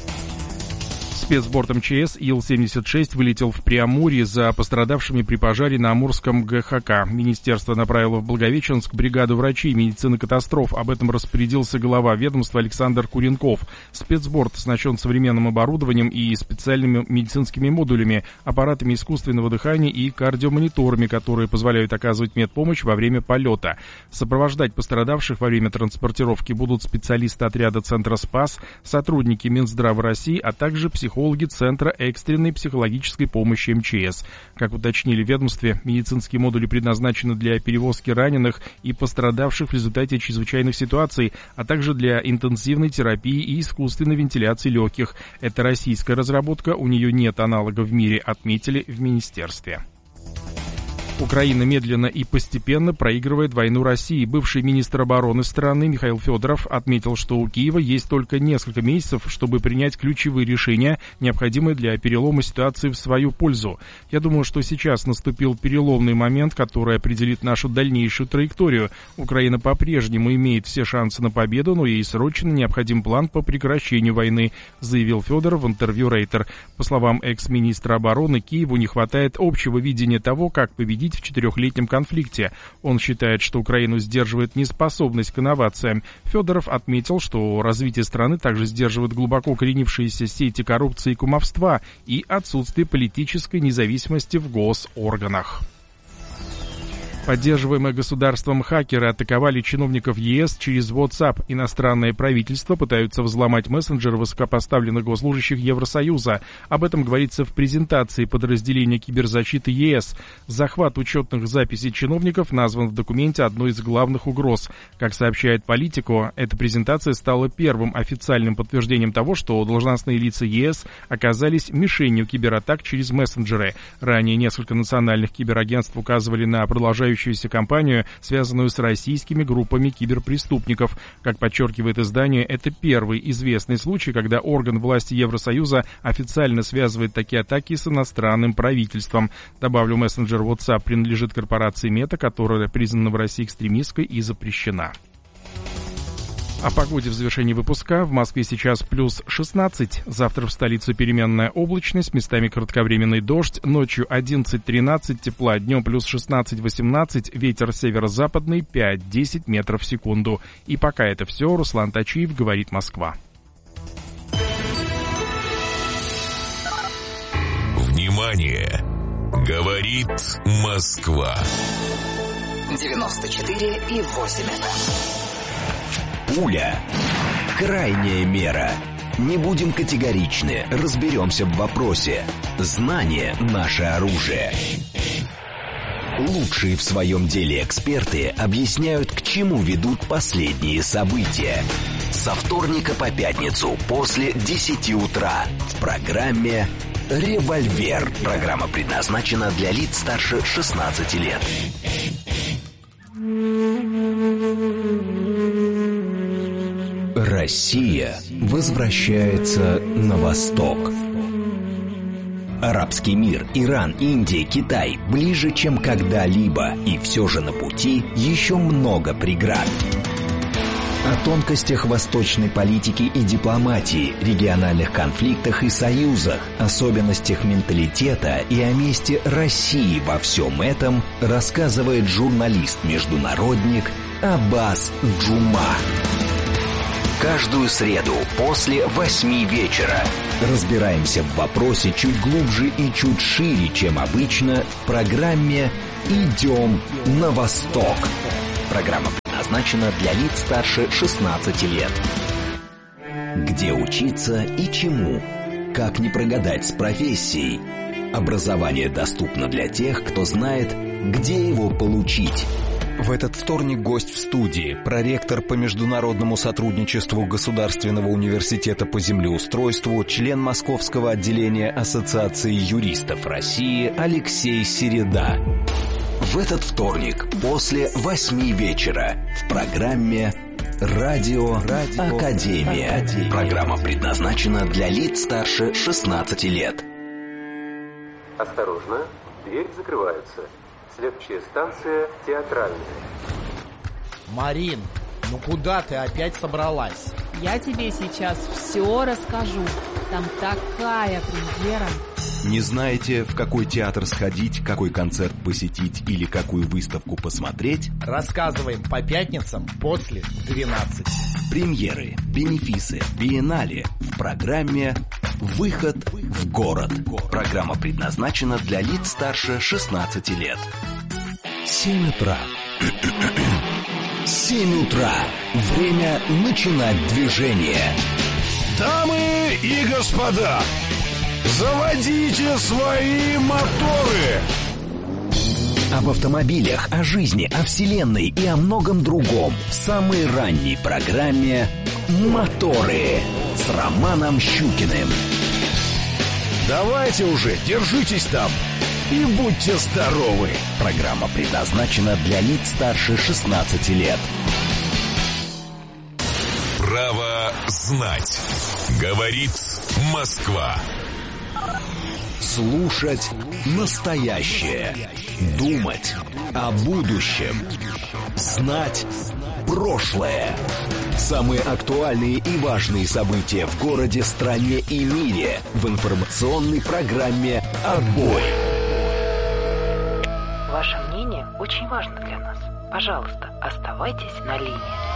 Спецборт МЧС Ил-76 вылетел в Преамурье за пострадавшими при пожаре на Амурском ГХК. Министерство направило в Благовещенск бригаду врачей медицины катастроф. Об этом распорядился глава ведомства Александр Куренков. Спецборт оснащен современным оборудованием и специальными медицинскими модулями, аппаратами искусственного дыхания и кардиомониторами, которые позволяют оказывать медпомощь во время полета. Сопровождать пострадавших во время транспортировки будут специалисты отряда Центра СПАС, сотрудники Минздрава России, а также психологи Центра экстренной психологической помощи МЧС. Как уточнили в ведомстве, медицинские модули предназначены для перевозки раненых и пострадавших в результате чрезвычайных ситуаций, а также для интенсивной терапии и искусственной вентиляции легких. Это российская разработка, у нее нет аналога в мире, отметили в министерстве. Украина медленно и постепенно проигрывает войну России. Бывший министр обороны страны Михаил Федоров отметил, что у Киева есть только несколько месяцев, чтобы принять ключевые решения, необходимые для перелома ситуации в свою пользу. Я думаю, что сейчас наступил переломный момент, который определит нашу дальнейшую траекторию. Украина по-прежнему имеет все шансы на победу, но ей срочно необходим план по прекращению войны, заявил Федоров в интервью Рейтер. По словам экс-министра обороны, Киеву не хватает общего видения того, как победить в 4-летнем конфликте. Он считает, что Украину сдерживает неспособность к инновациям. Федоров отметил, что развитие страны также сдерживает глубоко укоренившиеся сети коррупции и кумовства и отсутствие политической независимости в госорганах. Поддерживаемые государством хакеры атаковали чиновников ЕС через WhatsApp. Иностранные правительства пытаются взломать мессенджеры высокопоставленных госслужащих Евросоюза. Об этом говорится в презентации подразделения киберзащиты ЕС. Захват учетных записей чиновников назван в документе одной из главных угроз. Как сообщает Политико, эта презентация стала первым официальным подтверждением того, что должностные лица ЕС оказались мишенью кибератак через мессенджеры. Ранее несколько национальных киберагентств указывали на продолжающуюся кампанию, связанную с российскими группами киберпреступников. Как подчеркивает издание, это первый известный случай, когда орган власти Евросоюза официально связывает такие атаки с иностранным правительством. Добавлю, мессенджер WhatsApp принадлежит корпорации Мета, которая признана в России экстремистской и запрещена. О погоде в завершении выпуска. В Москве сейчас плюс 16. Завтра в столице переменная облачность, местами кратковременный дождь. Ночью 11-13 тепла, днем плюс 16-18. Ветер северо-западный 5-10 метров в секунду. И пока это все. Руслан Тачиев, говорит Москва. Внимание! Говорит Москва. 94,8 FM. Пуля. Крайняя мера. Не будем категоричны, разберемся в вопросе. Знание – наше оружие. Лучшие в своем деле эксперты объясняют, к чему ведут последние события. Со вторника по пятницу после 10 утра в программе «Револьвер». Программа предназначена для лиц старше 16 лет. Россия возвращается на восток. Арабский мир, Иран, Индия, Китай ближе, чем когда-либо. И все же на пути еще много преград. О тонкостях восточной политики и дипломатии, региональных конфликтах и союзах, особенностях менталитета и о месте России во всем этом рассказывает журналист-международник Аббас Джума. Каждую среду после 8 вечера разбираемся в вопросе чуть глубже и чуть шире, чем обычно, в программе «Идем на восток». Программа предназначена для лиц старше 16 лет. Где учиться и чему? Как не прогадать с профессией? Образование доступно для тех, кто знает, где его получить. В этот вторник гость в студии, проректор по международному сотрудничеству Государственного университета по землеустройству, член Московского отделения Ассоциации юристов России Алексей Середа. В этот вторник после 8 вечера в программе «Радио Академия». Программа предназначена для лиц старше 16 лет. Осторожно, дверь закрывается. Следующая станция Театральная. Марин, ну куда ты опять собралась? Я тебе сейчас все расскажу. Там такая премьера. Не знаете, в какой театр сходить, какой концерт посетить или какую выставку посмотреть? Рассказываем по пятницам после 12. Премьеры, бенефисы, биеннале в программе «Выход в город». Программа предназначена для лиц старше 16 лет. 7 утра. 7 утра. Время начинать движение. Дамы и господа, заводите свои моторы! Об автомобилях, о жизни, о вселенной и о многом другом в самой ранней программе «Моторы» с Романом Щукиным. Давайте уже, держитесь там и будьте здоровы. Программа предназначена для лиц старше 16 лет. Право знать. Говорит Москва. Слушать настоящее. Думать о будущем. Знать прошлое. Самые актуальные и важные события в городе, стране и мире в информационной программе «Отбой». Ваше мнение очень важно для нас. Пожалуйста, оставайтесь на линии.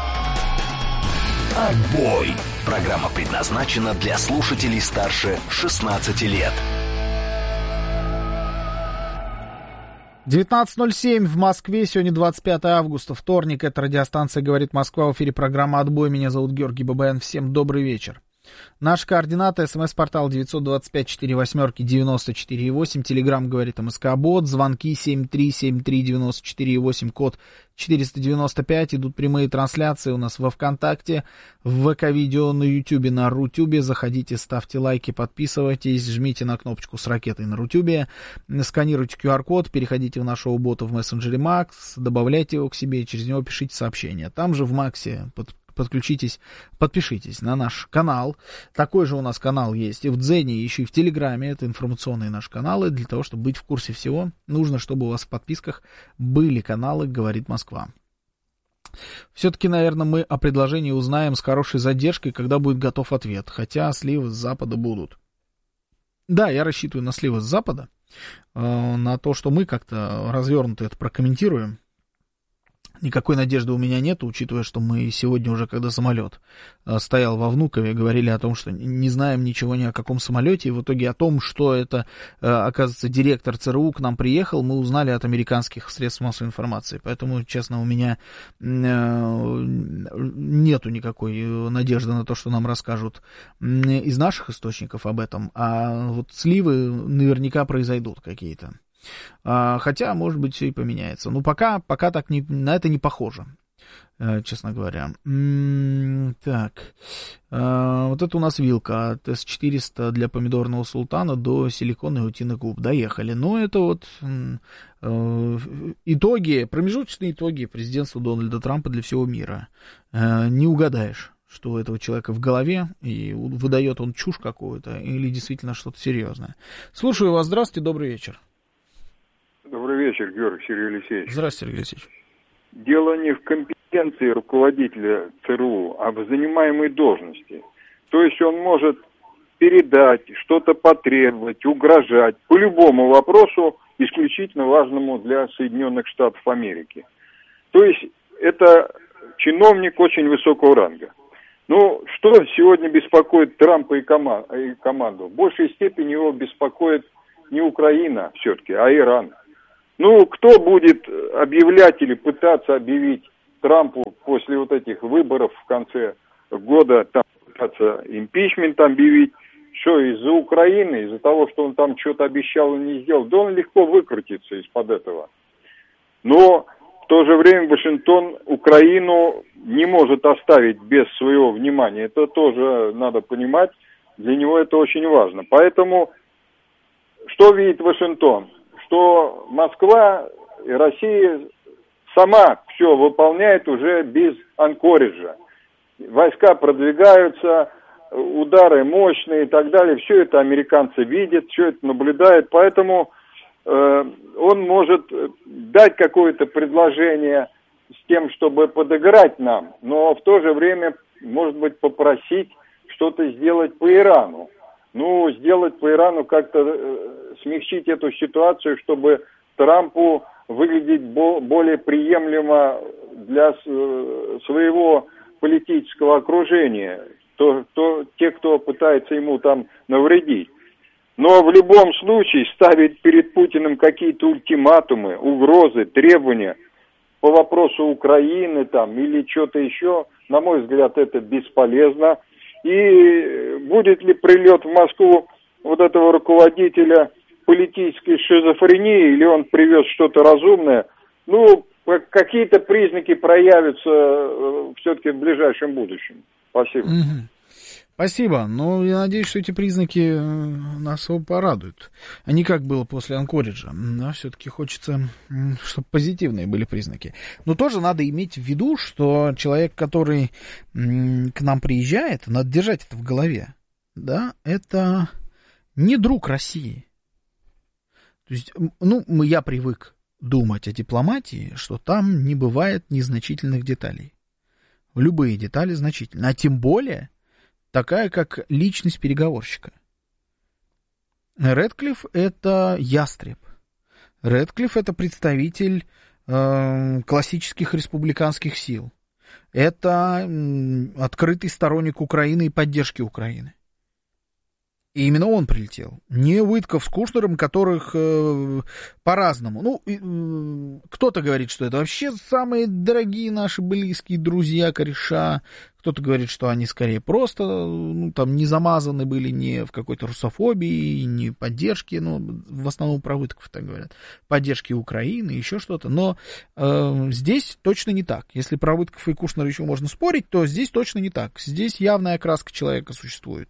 «Отбой». Программа предназначена для слушателей старше 16 лет. 19:07 в Москве, сегодня 25 августа, вторник, это радиостанция «Говорит Москва», в эфире программа «Отбой», меня зовут Георгий Бабаян, всем добрый вечер. Наши координаты: смс-портал 925-48-94-8, телеграмм «Говорит МСК-бот», звонки 7373-94-8, код 495, идут прямые трансляции у нас во ВКонтакте, в ВК-видео, на Ютубе, на Рутюбе, заходите, ставьте лайки, подписывайтесь, жмите на кнопочку с ракетой на Рутюбе, сканируйте QR-код, переходите в нашего бота в мессенджере Макс, добавляйте его к себе, через него пишите сообщения. Там же в Максе подпишитесь на наш канал. Такой же у нас канал есть и в Дзене, еще и в Телеграме. Это информационные наши каналы. Для того, чтобы быть в курсе всего, нужно, чтобы у вас в подписках были каналы «Говорит Москва». Все-таки, наверное, мы о предложении узнаем с хорошей задержкой, когда будет готов ответ. Хотя сливы с Запада будут. Да, я рассчитываю на сливы с Запада, на то, что мы как-то развернуто это прокомментируем. Никакой надежды у меня нет, учитывая, что мы сегодня уже, когда самолет стоял во Внукове, говорили о том, что не знаем ничего ни о каком самолете, и в итоге о том, что это, оказывается, директор ЦРУ к нам приехал, мы узнали от американских средств массовой информации. Поэтому, честно, у меня нету никакой надежды на то, что нам расскажут из наших источников об этом, а вот сливы наверняка произойдут какие-то. Хотя, может быть, все и поменяется. Но пока так на это не похоже, честно говоря. Так, вот это у нас вилка от С-400 для помидорного султана до силиконной утиный клуб. Доехали. Но это вот итоги, промежуточные итоги президентства Дональда Трампа для всего мира. Не угадаешь, что у этого человека в голове, и выдает он чушь какую-то, или действительно что-то серьезное. Слушаю вас, здравствуйте, добрый вечер. Добрый вечер, Георгий Сергей Алексеевич. Здравствуйте, Сергей Алексеевич. Дело не в компетенции руководителя ЦРУ, а в занимаемой должности. То есть он может передать, что-то потребовать, угрожать по любому вопросу, исключительно важному для Соединенных Штатов Америки. То есть это чиновник очень высокого ранга. Ну, что сегодня беспокоит Трампа и команду? В большей степени его беспокоит не Украина все-таки, а Иран. Ну, кто будет объявлять или пытаться объявить Трампу после вот этих выборов в конце года, там пытаться импичмент объявить, что из-за Украины, из-за того, что он там что-то обещал и не сделал, да он легко выкрутится из-под этого. Но в то же время Вашингтон Украину не может оставить без своего внимания. Это тоже надо понимать, для него это очень важно. Поэтому что видит Вашингтон? Что Москва и Россия сама все выполняет уже без анкориджа. Войска продвигаются, удары мощные и так далее. Все это американцы видят, все это наблюдают. Поэтому он может дать какое-то предложение с тем, чтобы подыграть нам, но в то же время, может быть, попросить что-то сделать по Ирану. Ну, сделать по Ирану как-то смягчить эту ситуацию, чтобы Трампу выглядеть более приемлемо для своего политического окружения, те, кто пытается ему там навредить. Но в любом случае ставить перед Путиным какие-то ультиматумы, угрозы, требования по вопросу Украины там или что-то еще, на мой взгляд, это бесполезно. И будет ли прилет в Москву вот этого руководителя политической шизофрении, или он привез что-то разумное, ну, какие-то признаки проявятся все-таки в ближайшем будущем. Спасибо. Спасибо. Но я надеюсь, что эти признаки нас порадуют. А не как было после Анкориджа. Да, все-таки хочется, чтобы позитивные были признаки. Но тоже надо иметь в виду, что человек, который к нам приезжает, надо держать это в голове. Да, это не друг России. То есть, ну, я привык думать о дипломатии, что там не бывает незначительных деталей. Любые детали значительны. А тем более такая, как личность переговорщика. Рэдклифф — это ястреб. Рэдклифф — это представитель классических республиканских сил. Это открытый сторонник Украины и поддержки Украины. И именно он прилетел. Не Уитков с Кушнером, которых по-разному. Ну, кто-то говорит, что это вообще самые дорогие наши близкие друзья, кореша. Кто-то говорит, что они скорее просто, ну, там, не замазаны были ни в какой-то русофобии, ни поддержке, ну, в основном про Уитков так говорят, поддержки Украины, еще что-то. Но здесь точно не так. Если про Уитков и Кушнера еще можно спорить, то здесь точно не так. Здесь явная окраска человека существует.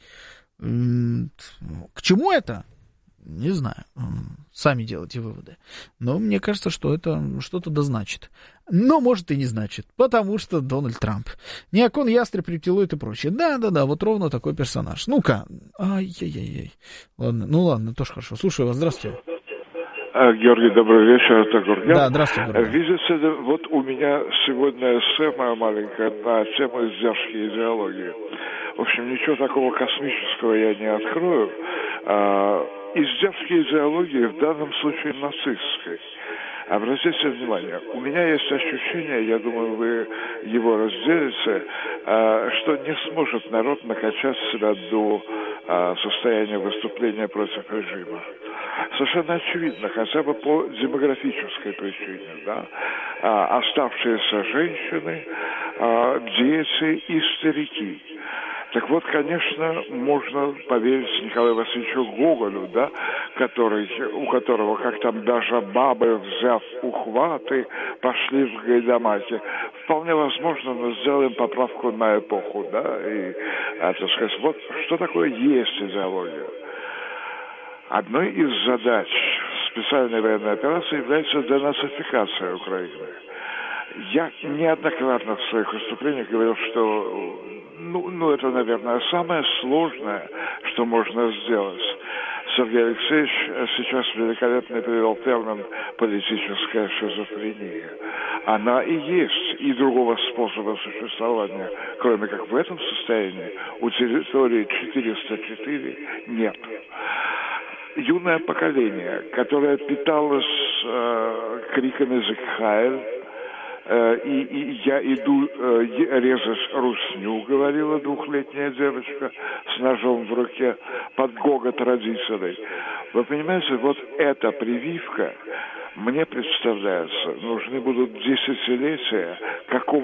К чему это? Не знаю. Сами делайте выводы. Но мне кажется, что это что-то да значит. Но может и не значит, потому что Дональд Трамп. Неокон, ястреб, рептилоид и прочее. Да, вот ровно такой персонаж. Ну-ка. Ай-яй-яй. Ладно, тоже хорошо. Слушаю вас, здравствуйте. Георгий, добрый вечер, это Гурген. Да, здравствуйте, Гурген. Видите, вот у меня сегодня эссе моя маленькая на тему издержки идеологии. В общем, ничего такого космического я не открою. Издержки идеологии в данном случае нацистской. Обратите внимание, у меня есть ощущение, я думаю, вы его разделите, что не сможет народ накачать себя до состояния выступления против режима. Совершенно очевидно, хотя бы по демографической причине, да, оставшиеся женщины, дети и старики. Так вот, конечно, можно поверить Николаю Васильевичу Гоголю, да, у которого, как там, даже бабы, взяв ухваты, пошли в гайдамаке. Вполне возможно, мы сделаем поправку на эпоху, да, и, так сказать, вот что такое есть идеология. Одной из задач специальной военной операции является денацификация Украины. Я неоднократно в своих выступлениях говорил, что это, наверное, самое сложное, что можно сделать. Сергей Алексеевич сейчас великолепно привел термин «политическая шизофрения». Она и есть, и другого способа существования, кроме как в этом состоянии, у территории 404 нет. Юное поколение, которое питалось криками «Зиг Хайль», и я иду резать русню, говорила 2-летняя девочка с ножом в руке под гогот родителей. Вы понимаете, вот эта прививка, мне представляется, нужны будут десятилетия какого